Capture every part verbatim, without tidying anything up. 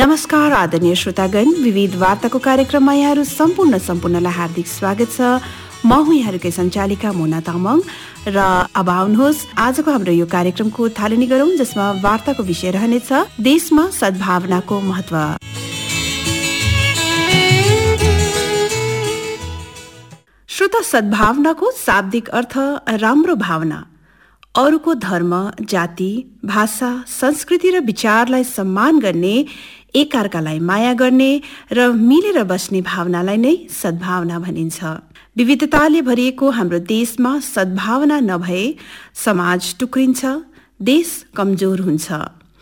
नमस्कार आदरणीय श्रोतागण, विविध वार्ताको कार्यक्रममा यहाँहरू सम्पूर्ण सम्पूर्णलाई हार्दिक स्वागत छ। म हुँ यहाँहरूकै सञ्चालिका मोना तामाङ र अब आउनुहोस् आजको हाम्रो यो कार्यक्रमको थालनी गरौँ, जसमा वार्ताको विषय रहनेछ देशमा सद्भावनाको महत्व। श्रोता, सद्भावनाको शाब्दिक अर्थ राम्रो भावना, अरूको धर्म, जाति, भाषा, संस्कृति र विचारलाई सम्मान गर्ने, एकअर्कालाई माया गर्ने र मिलेर बस्ने भावनालाई नै सद्भावना भनिन्छ। विविधताले भरिएको हाम्रो देशमा सद्भावना नभए समाज टुक्रिन्छ, देश कमजोर हुन्छ।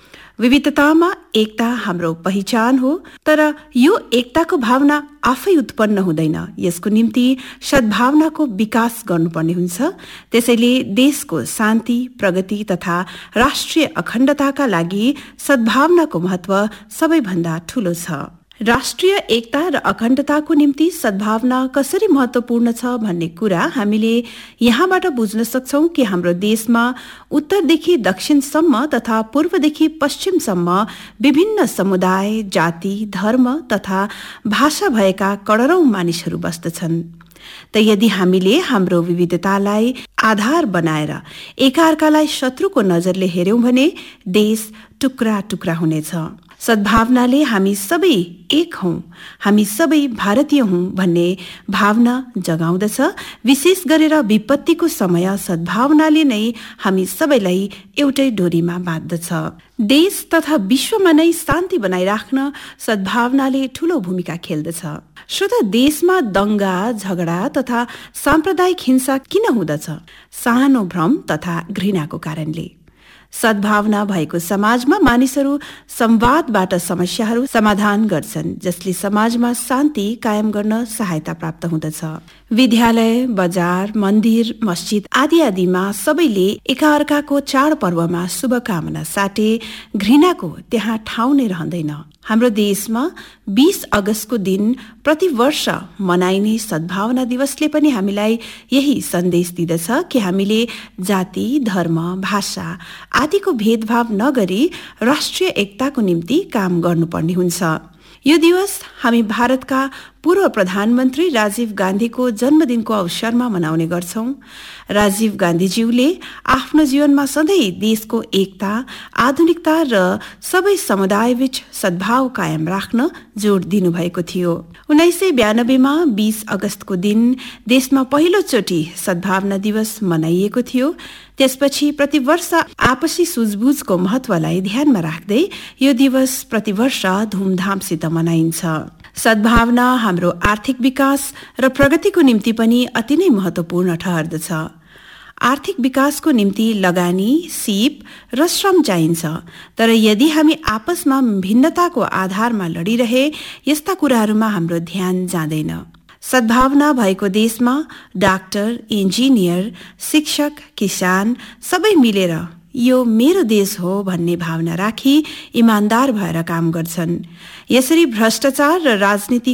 विविधतामा एकता हाम्रो पहिचान हो, तर यो एकताको भावना आफै उत्पन्न हुँदैन। यसको निम्ति सद्भावनाको विकास गर्नुपर्ने हुन्छ। त्यसैले देशको शान्ति, प्रगति तथा राष्ट्रिय अखण्डताका लागि सद्भावनाको महत्व सबैभन्दा ठूलो छ। राष्ट्रिय एकता र अखण्डताको निम्ति सद्भावना कसरी महत्वपूर्ण छ भन्ने कुरा हामीले यहाँबाट बुझ्न सक्छौं कि हाम्रो देशमा उत्तरदेखि दक्षिणसम्म तथा पूर्वदेखि पश्चिमसम्म विभिन्न समुदाय, जाति, धर्म तथा भाषा भएका करोडौं मानिसहरू बस्दछन्। त यदि हामीले हाम्रो विविधतालाई आधार बनाएर एकअर्कालाई शत्रुको नजरले हेर्यौं भने देश टुक्रा टुक्रा हुनेछ। सद्भावनाले हामी सबै एक हौं, हामी सबै भारतीय हौं भन्ने भावना जगाउँदछ। विशेष गरेर विपत्तिको समय सद्भावनाले नै हामी सबैलाई एउटै डोरीमा बाँध्दछ। देश तथा विश्वमा नै शान्ति बनाइराख्न सद्भावनाले ठूलो भूमिका खेल्दछ। श्रोता, देशमा दंगा, झगडा तथा साम्प्रदायिक हिंसा किन हुँदछ? सानो भ्रम तथा घृणाको कारणले। सद्भावना भएको समाजमा मानिसहरू संवादबाट समस्याहरू समाधान गर्छन्, जसले समाजमा शान्ति कायम गर्न सहायता प्राप्त हुँदछ। विद्यालय, बजार, मन्दिर, मस्जिद आदि आदिमा सबैले एकअर्काको चाडपर्वमा शुभकामना साटे घृणाको त्यहाँ ठाउँ नै रहँदैन। हाम्रो देशमा बीस अगस्तको दिन प्रतिवर्ष मनाइने सद्भावना दिवसले पनि हामीलाई यही सन्देश दिँदछ कि हामीले जाति, धर्म, भाषा आदिको भेदभाव नगरी राष्ट्रिय एकताको निम्ति काम गर्नुपर्ने हुन्छ। यो दिवस हामी भारतका पूर्व प्रधानमन्त्री राजीव गान्धीको जन्मदिनको अवसरमा मनाउने गर्छौं। राजीव गान्धीज्यूले आफ्नो जीवनमा सधैँ देशको एकता, आधुनिकता र सबै समुदायबीच सद्भाव कायम राख्न जोड दिनुभएको थियो। उन्नाइस सय बयानब्बेमा बीस अगस्तको दिन देशमा पहिलोचोटि सद्भावना दिवस मनाइएको थियो। त्यसपछि प्रतिवर्ष आपसी सुझबुझको महत्वलाई ध्यानमा राख्दै यो दिवस प्रतिवर्ष धुमधामसित मनाइन्छ। सद्भावना हाम्रो आर्थिक विकास र प्रगतिको निम्ति पनि अति नै महत्वपूर्ण ठहर्दछ। आर्थिक विकासको निम्ति लगानी, सिप र श्रम चाहिन्छ, तर यदि हामी आपसमा भिन्नताको आधारमा लडिरहे यस्ता कुराहरूमा हाम्रो ध्यान जाँदैन। सद्भावना भएको देशमा डाक्टर, इन्जिनियर, शिक्षक, किसान सबै मिलेर यो मेरो देश हो भन्ने भावना राखी इमानदार भएर काम गर्छन्। यसरी भ्रष्टाचार र राजनीति